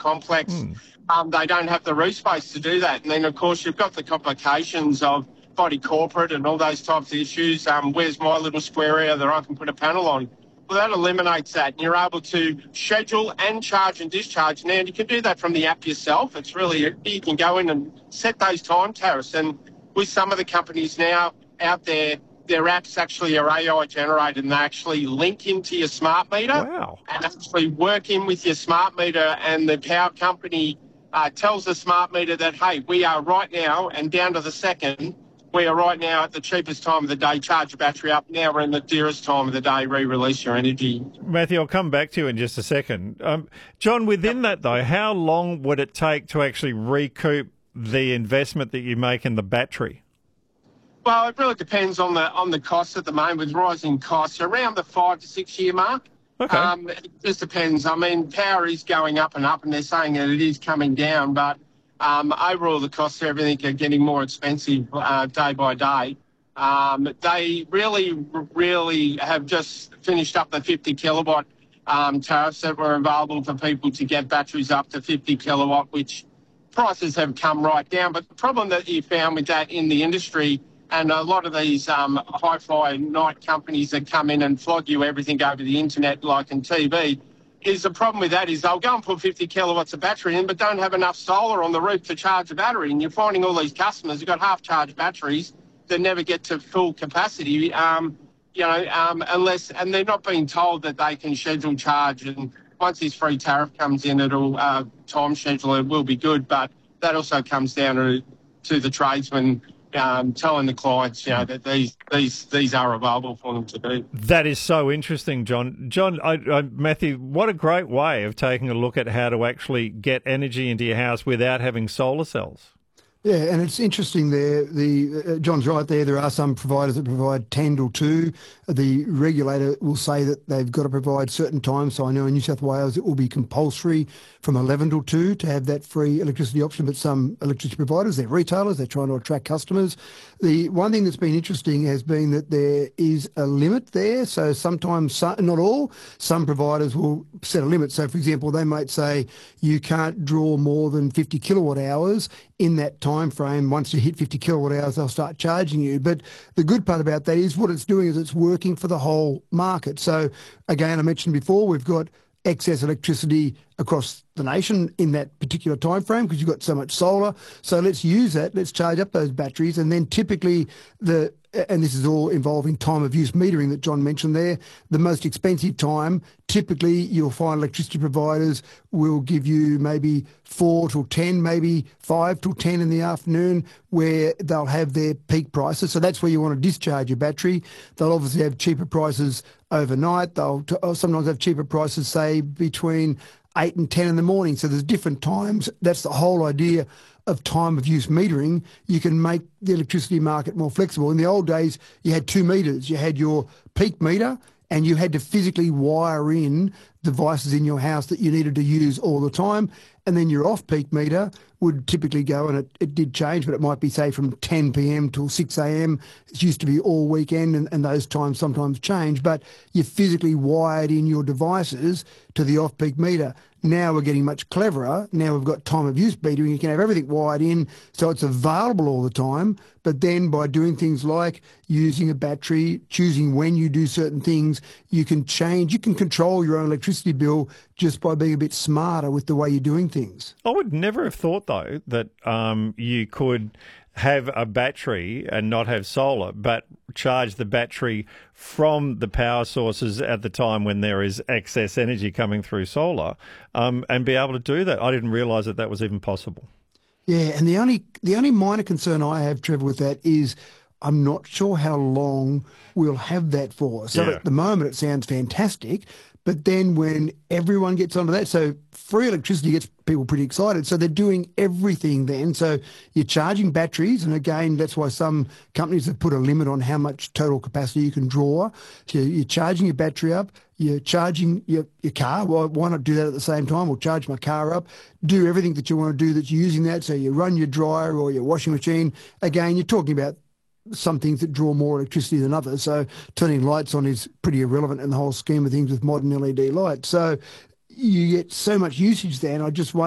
complex. They don't have the roof space to do that. And then, of course, you've got the complications of body corporate and all those types of issues. Where's my little square area that I can put a panel on? Well, that eliminates that. And you're able to schedule and charge and discharge. Now, you can do that from the app yourself. It's really, you can go in and set those time tariffs. And with some of the companies now out there, their apps actually are AI generated and they actually link into your smart meter. Wow. And actually work in with your smart meter, and the power company tells the smart meter that, hey, we are right now, and down to the second, we are right now at the cheapest time of the day, charge your battery up. Now we're in the dearest time of the day, re-release your energy. Matthew, I'll come back to you in just a second. John, within that though, how long would it take to actually recoup the investment that you make in the battery? Well, it really depends on the costs at the moment. With rising costs, around the 5 to 6 year mark. Okay. It just depends. I mean, power is going up, and they're saying that it is coming down, but overall the costs of everything are getting more expensive day by day. They really have just finished up the 50 kilowatt tariffs that were available for people to get batteries up to 50 kilowatt, which prices have come right down. But the problem that you found with that in the industry, and a lot of these hi-fi night companies that come in and flog you everything over the internet, like in TV, is the problem with that is they'll go and put 50 kilowatts of battery in, but don't have enough solar on the roof to charge the battery. And you're finding all these customers who've got half-charged batteries that never get to full capacity, unless, and they're not being told that they can schedule charge. And once this free tariff comes in, it'll time schedule. It will be good, but that also comes down to the tradesmen telling the clients, that these are available for them to do. That is so interesting, John. John, Matthew, what a great way of taking a look at how to actually get energy into your house without having solar cells. Yeah, and it's interesting there. John's right there. There are some providers that provide 10 till 2. The regulator will say that they've got to provide certain times. So I know in New South Wales it will be compulsory from 11 till 2 to have that free electricity option. But some electricity providers, they're retailers, they're trying to attract customers. The one thing that's been interesting has been that there is a limit there. So sometimes, not all, some providers will set a limit. So for example, they might say you can't draw more than 50 kilowatt hours in that time frame. Once you hit 50 kilowatt hours, they'll start charging you. But the good part about that is what it's doing is it's working for the whole market. So again, I mentioned before, we've got excess electricity across the nation in that particular time frame because you've got so much solar. So let's use that. Let's charge up those batteries. And then typically and this is all involving time of use metering that John mentioned there, the most expensive time, typically you'll find electricity providers will give you maybe 4 till 10, maybe 5 till 10 in the afternoon where they'll have their peak prices. So that's where you want to discharge your battery. They'll obviously have cheaper prices overnight. They'll sometimes have cheaper prices, say, between 8 and 10 in the morning. So there's different times. That's the whole idea of time of use metering. You can make the electricity market more flexible. In the old days, you had 2 meters. You had your peak meter and you had to physically wire in devices in your house that you needed to use all the time. And then your off-peak meter would typically go, and it did change, but it might be, say, from 10 p.m. till 6 a.m. It used to be all weekend, and those times sometimes change. But you physically wired in your devices to the off-peak meter. Now we're getting much cleverer. Now we've got time of use metering. You can have everything wired in so it's available all the time. But then by doing things like using a battery, choosing when you do certain things, you can control your own electricity bill just by being a bit smarter with the way you're doing things. I would never have thought, though, that you could have a battery and not have solar, but charge the battery from the power sources at the time when there is excess energy coming through solar, and be able to do that. I didn't realise that was even possible. Yeah, and the only minor concern I have, Trevor, with that is I'm not sure how long we'll have that for. So At the moment it sounds fantastic, but then when everyone gets onto that, so free electricity gets people pretty excited. So they're doing everything then. So you're charging batteries, and again, that's why some companies have put a limit on how much total capacity you can draw. So you're charging your battery up, you're charging your car. Well, why not do that at the same time? Or charge my car up, do everything that you want to do that's using that. So you run your dryer or your washing machine. Again, you're talking about some things that draw more electricity than others. So turning lights on is pretty irrelevant in the whole scheme of things with modern LED lights. So you get so much usage there, and I just wonder